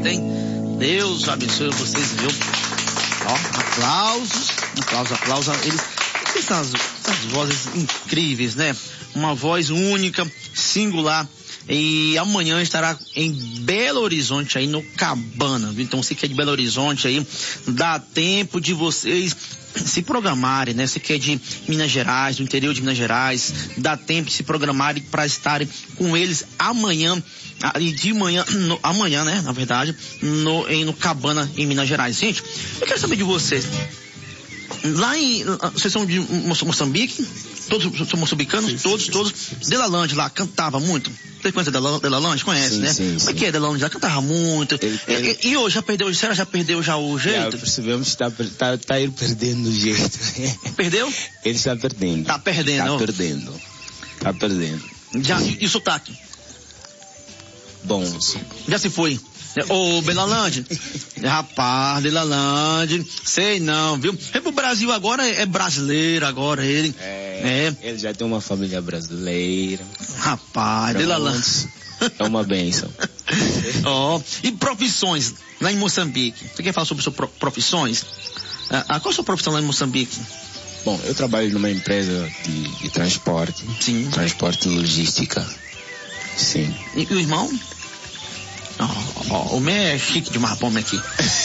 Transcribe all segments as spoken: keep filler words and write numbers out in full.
bonito, hein? Deus abençoe vocês, viu? Ó, aplausos, aplausos, aplausos. Eles, essas, essas vozes incríveis, né? Uma voz única, singular. E amanhã estará em Belo Horizonte, aí no Cabana, viu? Então você que é de Belo Horizonte aí, dá tempo de vocês se programarem, né? Você que é de Minas Gerais, do interior de Minas Gerais, dá tempo de se programarem para estarem com eles amanhã, e de manhã, no, amanhã, né? Na verdade, no, em, no Cabana, em Minas Gerais. Gente, eu quero saber de vocês. Lá em, vocês são de Moçambique? Todos são moçambicanos? Sim, todos, sim, todos. Sim, sim. Delalande lá cantava muito. Você conhece Delalande? Conhece, sim, né? Sim, Como é que é Delalande? Já cantava muito. Ele, ele... E, e hoje já perdeu, será já perdeu já o jeito? Já percebemos que tá, tá, tá ele perdendo o jeito. Perdeu? Ele está perdendo. Tá perdendo. Tá perdendo. Tá perdendo. Já, e, e sotaque? Bom, sim. Já se foi. Ô, Belalande, rapaz, Belalande, sei não, viu? É pro Brasil agora, é brasileiro agora, ele. É, é. Ele já tem uma família brasileira. Rapaz, Belalande. É uma bênção. Ó, oh, e profissões lá em Moçambique? Você quer falar sobre suas profissões? Ah, qual a sua profissão lá em Moçambique? Bom, eu trabalho numa empresa de, de transporte. Sim. Transporte e logística. Sim. E, e o irmão? Oh, oh, o meu é chique demais, bom aqui.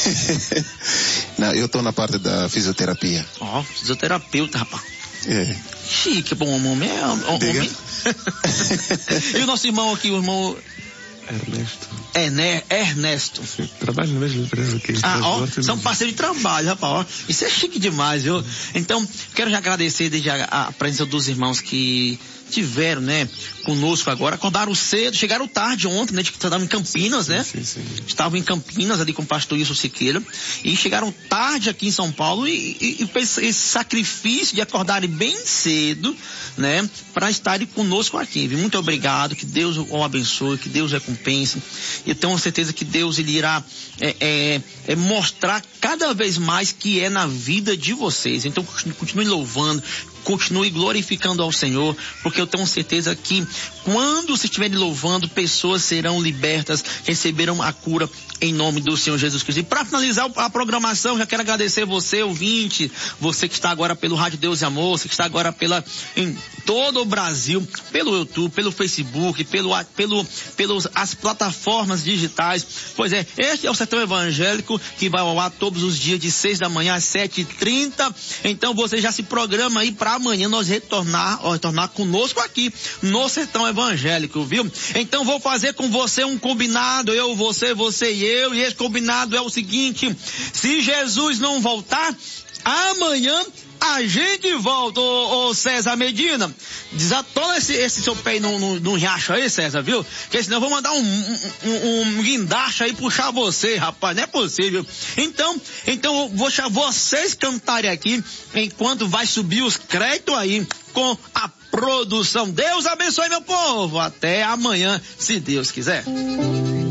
Não, eu tô na parte da fisioterapia. Ó, oh, fisioterapeuta, rapaz. É. Chique, bom, o meu é... O, Diga. E o nosso irmão aqui, o irmão... Ernesto. Ernesto. Ernesto. Sim, trabalho na mesma empresa que Ah, ó, são parceiros de trabalho, rapaz, ó. Isso é chique demais, viu? Então, quero já agradecer desde a, a presença dos irmãos que tiveram, né, conosco agora, acordaram cedo, chegaram tarde ontem, né, de que estavam em Campinas, né? Sim, sim. Estavam em Campinas, ali com o pastor Wilson Siqueira, e chegaram tarde aqui em São Paulo e, e, e esse sacrifício de acordarem bem cedo, né, para estarem conosco aqui, viu? Muito obrigado, que Deus o abençoe, que Deus recompense, e eu tenho certeza que Deus, ele irá é, é, é mostrar cada vez mais que é na vida de vocês. Então, continue louvando, continue glorificando ao Senhor, porque eu tenho certeza que quando você estiver louvando, pessoas serão libertas, receberão a cura em nome do Senhor Jesus Cristo. E para finalizar a programação, já quero agradecer você, ouvinte, você que está agora pelo Rádio Deus e Amor, você que está agora pela, em todo o Brasil, pelo YouTube, pelo Facebook, pelo, pelo, pelos, as plataformas digitais. Pois é, este é o Sertão Evangélico, que vai ao ar todos os dias de seis da manhã às sete e trinta. Então você já se programa aí para amanhã nós retornar, ó, retornar conosco aqui no Sertão Evangélico, viu? Então vou fazer com você um combinado, eu, você, você e eu, e esse combinado é o seguinte: se Jesus não voltar, amanhã a gente volta, ô, ô César Medina. Desatola esse, esse seu pé no, no, no riacho aí, César, viu? Porque senão eu vou mandar um, um, um guindaste aí puxar você, rapaz, não é possível. Então, então eu vou deixar vocês cantarem aqui, enquanto vai subir os créditos aí com a produção. Deus abençoe, meu povo. Até amanhã, se Deus quiser.